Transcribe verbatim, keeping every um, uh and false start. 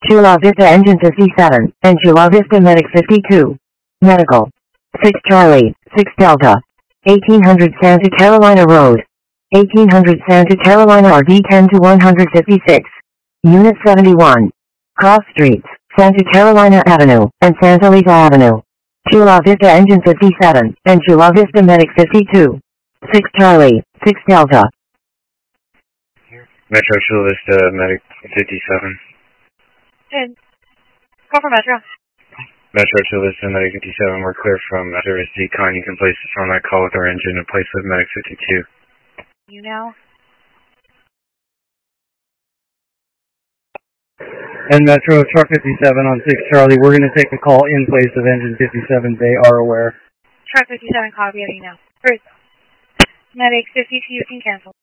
Chula Vista Engine fifty-seven, and Chula Vista Medic fifty-two. Medical. six Charlie, six Delta. eighteen hundred Santa Carolina Road. eighteen hundred Santa Carolina R D ten to one fifty-six. Unit seventy-one. Cross Streets, Santa Carolina Avenue, and Santa Lisa Avenue. Chula Vista Engine fifty-seven, and Chula Vista Medic fifty-two. six Charlie, six Delta. Metro Chula Vista Medic fifty-seven. And call for Metro. Metro Chula Vista Medic fifty-seven, we're clear from service decon. You can place this on that call with our engine in place of Medic fifty-two. You now? And Metro Truck fifty-seven on six Charlie, we're going to take a call in place of engine fifty-seven. They are aware. Truck fifty-seven, copy, you now. First, Medic fifty-two, you can cancel.